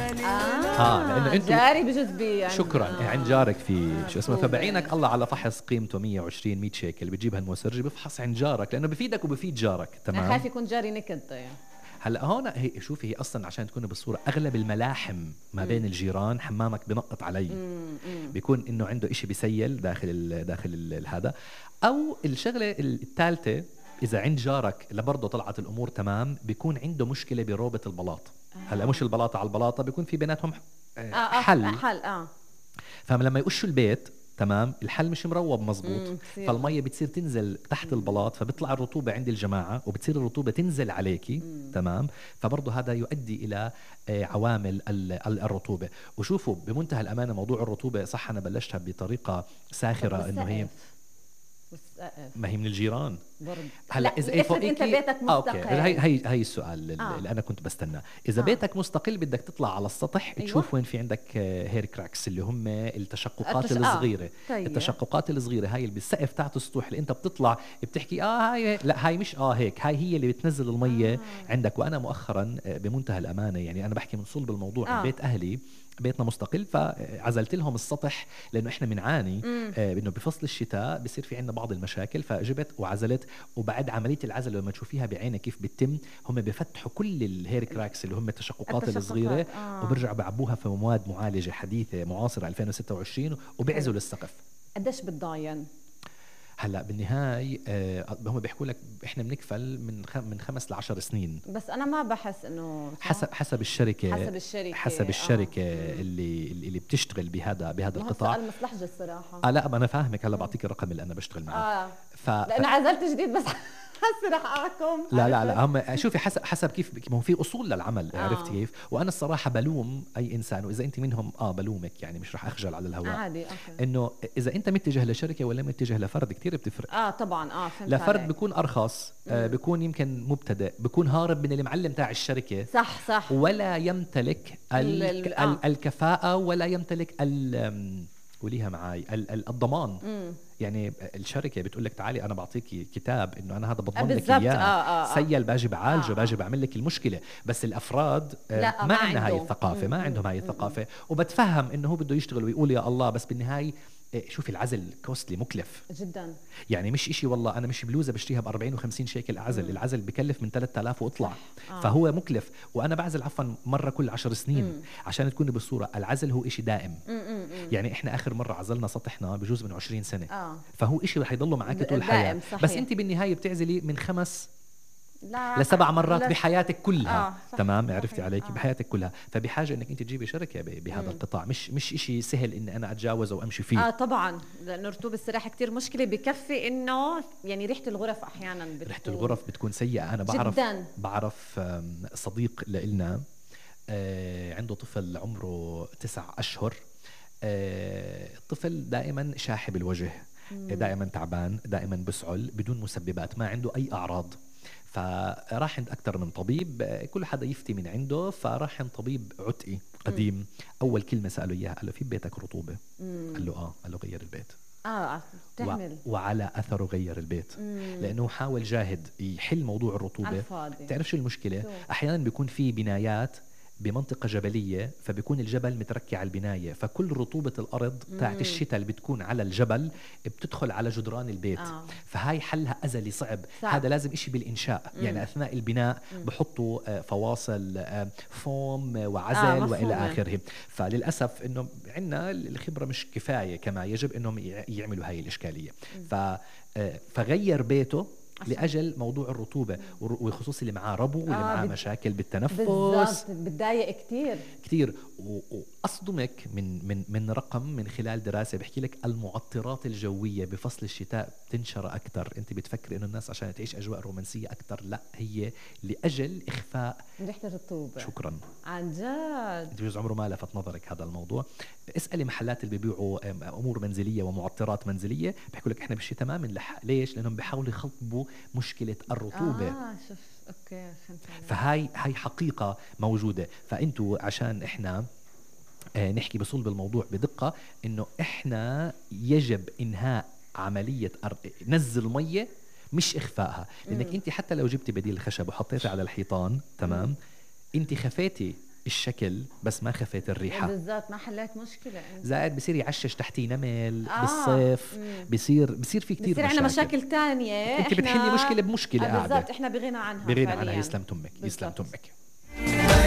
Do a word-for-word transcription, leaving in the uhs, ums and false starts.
اه لانه انتوا جاري بجوز بي يعني شكرا آه. عند جارك في شو اسمه، فبعينك الله على فحص قيمته مية وعشرين مية شيكل بتجيبها الموسرجي بفحص عند جارك لانه بفيدك وبفيد جارك. انا تمام. خايف يكون جاري نكد. طيب هلا هون هي شوفي، هي اصلا عشان تكوني بالصوره اغلب الملاحم ما بين الجيران حمامك بنقط علي، بيكون انه عنده إشي بيسيل داخل ال داخل ال هذا. او الشغله الثالثه، اذا عند جارك لبرضه طلعت الامور تمام، بيكون عنده مشكله بروبه البلاط. هلا مش البلاطه على البلاطه، بيكون في بيناتهم آه آه حل حل اه فلما يقشوا البيت تمام الحل مش مروب مزبوط، فالمية بتصير تنزل تحت البلاط، فبيطلع الرطوبة عند الجماعة وبتصير الرطوبة تنزل عليكي. مم. تمام. فبرضه هذا يؤدي إلى عوامل الرطوبة. وشوفوا بمنتهى الأمانة موضوع الرطوبة صح، أنا بلشتها بطريقة ساخرة إنه هي ما هي من الجيران هلا اذا ايه فوقيكي انت بيتك مستقل. آه، هي هي هي السؤال آه. اللي انا كنت بستناه. اذا آه. بيتك مستقل بدك تطلع على السطح. أيوة. تشوف وين في عندك هير كراكس اللي هم التشققات التش... الصغيره. آه. طيب. التشققات الصغيره هاي اللي بالسقف تاعت السطوح اللي انت بتطلع بتحكي اه هاي، لا هاي مش اه هيك، هاي هي اللي بتنزل الميه آه. عندك. وانا مؤخرا بمنتهى الامانه يعني انا بحكي من صلب الموضوع. آه. بيت اهلي بيتنا مستقل، فعزلت لهم السطح لانه احنا بنعاني آه انه بفصل الشتاء بصير في عندنا بعض المشاكل، فجبت وعزلت. وبعد عمليه العزل لما تشوفيها بعينك كيف بتتم، هم بفتحوا كل الهير كراكس اللي هم التشققات الصغيره آه. وبرجعوا بعبوها في مواد معالجه حديثه معاصره ألفين وستة وعشرين وبيعزلوا السقف. قديش بتضاين؟ هلا بالنهاية آه هم بيحكوا لك احنا بنكفل من خم من خمس لعشر سنين. بس انا ما بحس انه حسب حسب الشركه حسب الشركه حسب الشركه آه. اللي اللي بتشتغل بهذا بهذا القطاع. سؤال مصلحجي الصراحه. اه لا انا فاهمك. هلا بعطيك الرقم اللي انا بشتغل معاه. اه ف... لانه عزلت جديد بس هسه رح احكم. لا لا لا هم شوفي حسب حسب كيف ما هو في اصول للعمل. آه. عرفت كيف؟ وانا الصراحه بلوم اي انسان، واذا انت منهم اه بلومك يعني مش رح اخجل على الهواء. عادي اوكي. انه اذا انت متجه لشركه ولا متجه لفرد كتير بتفرق. اه طبعا اه فهمت. لفرد بيكون ارخص آه بيكون يمكن مبتدئ، بيكون هارب من المعلم تاع الشركه. صح صح. ولا يمتلك ال ال آه. الكفاءه ولا يمتلك ال قوليها معاي الضمان. مم. يعني الشركه بتقول لك تعالي انا بعطيكي كتاب انه انا هذا بضمن لك اياه. آه آه سيل باجي بعالجه. آه باجي بعمل لك المشكله. بس الافراد لا ما عندنا هاي الثقافه. ما عندهم هاي الثقافه. وبتفهم انه هو بده يشتغل ويقول يا الله، بس بالنهايه شوفي العزل كوستلي مكلف جدا. يعني مش إشي والله أنا مش بلوزة بشتريها بأربعين وخمسين شيكل أعزل. مم. العزل بكلف من ثلاثة آلاف وأطلع. آه. فهو مكلف. وأنا بعزل عفوا مرة كل عشر سنين. مم. عشان تكوني بالصورة العزل هو إشي دائم. مم. يعني إحنا آخر مرة عزلنا سطحنا بجوز من عشرين سنة. آه. فهو إشي رح يضله معاك طول الحياة. بس أنت بالنهاية بتعزلي من خمس لا لسبع مرات لا بحياتك كلها. آه تمام. عرفتي عليك آه. بحياتك كلها. فبحاجه انك انت تجيبي شركه بهذا مم. القطاع. مش مش إشي سهل ان انا اتجاوزه وامشي فيه. اه طبعا لانه رطوبه الصراحه كتير مشكله. بكفي انه يعني ريحه الغرف احيانا بتكون ريحه الغرف بتكون سيئه. انا بعرف جداً. بعرف صديق لنا آه عنده طفل عمره تسع اشهر. آه الطفل دائما شاحب الوجه. مم. دائما تعبان، دائما بسعل بدون مسببات، ما عنده اي اعراض. فراح عند أكتر من طبيب، كل حدا يفتي من عنده. فراح عند طبيب عتقي قديم. مم. أول كلمة سأله إياها قال له في بيتك رطوبة؟ مم. قال له آه. قال له غير البيت. آه تعمل. و... وعلى أثره غير البيت. مم. لأنه حاول جاهد يحل موضوع الرطوبة. تعرف شو المشكلة؟ شو؟ أحيانا بيكون في بنايات بمنطقة جبلية، فبيكون الجبل متركي على البناية، فكل رطوبة الأرض تاعت الشتاء اللي بتكون على الجبل بتدخل على جدران البيت. آه. فهاي حلها أزلي صعب. صعب. هذا لازم إشي بالإنشاء. مم. يعني أثناء البناء مم. بحطوا فواصل فوم وعزل آه وإلى آخره. فللأسف إنه عنا الخبرة مش كفاية كما يجب إنهم يعملوا هاي الإشكالية. ف فغير بيته لأجل موضوع الرطوبة، وخصوصي اللي معاه ربو واللي آه معاه مشاكل بالتنفس. بالضبط بتضايق كتير كتير. وأصدمك من من من رقم من خلال دراسة بحكي لك المعطرات الجوية بفصل الشتاء بتنشر أكتر. أنت بتفكر إنه الناس عشان تعيش أجواء رومانسية أكتر، لا هي لأجل إخفاء ريحة الرطوبة. شكرا عن جد. أنت بجوز عمره ما لفت نظرك هذا الموضوع. اسألي محلات اللي بيبيعوا أمور منزلية ومعطرات منزلية بيحكوا لك إحنا بالشتاء ما بنلحق. ليش؟ لأنهم بيحاولوا يخطبوا مشكلة الرطوبة. آه شوف أوكي فهمت. فهاي هاي حقيقة موجودة. فأنتوا عشان إحنا آه نحكي بصلب الموضوع بدقة، إنه إحنا يجب إنهاء عملية نزل المية مش إخفائها. لأنك أنت حتى لو جبتي بديل الخشب وحطيتها على الحيطان تمام، أنت خفيتي الشكل بس ما خفيت الريحه. بالضبط، ما حليت مشكله. زائد بصير يعشش تحتيه نمل آه. بالصيف مم. بصير بصير في كتير بصير عندنا مشاكل تانية. انت بتحلي مشكله بمشكله آه قاعده بالضبط، احنا بغنى عنها بغنى عنها. يسلم تمك، يسلم تمك.